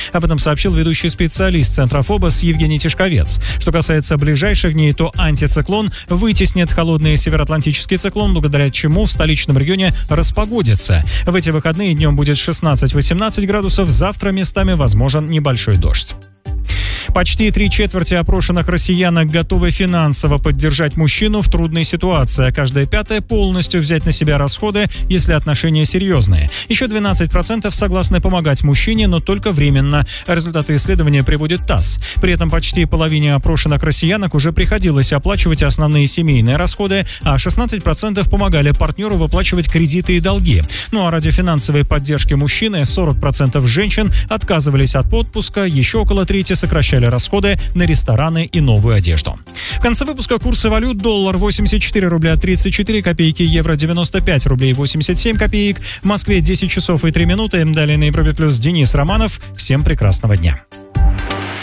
Об этом сообщил ведущий специалист Центра ФОБОС Евгений Тишковец. Что касается ближайших дней, то антициклон вытеснит холодный североатлантический циклон, благодаря чему в столичном регионе распогодится. В эти выходные днем будет 16-18 градусов, завтра местами возможен небольшой дождь. Почти 3/4 опрошенных россиянок готовы финансово поддержать мужчину в трудной ситуации, а каждая пятая полностью взять на себя расходы, если отношения серьезные. Еще 12% согласны помогать мужчине, но только временно. Результаты исследования приводит ТАСС. При этом почти половине опрошенных россиянок уже приходилось оплачивать основные семейные расходы, а 16% помогали партнеру выплачивать кредиты и долги. Ну а ради финансовой поддержки мужчины 40% женщин отказывались от отпуска, еще около трети сокращали расходы на рестораны и новую одежду. В конце выпуска курсы валют: доллар 84 рубля 34 копейки, евро 95 рублей 87 копеек. В Москве 10 часов и 3 минуты. Далее на Европе Плюс Денис Романов. Всем прекрасного дня.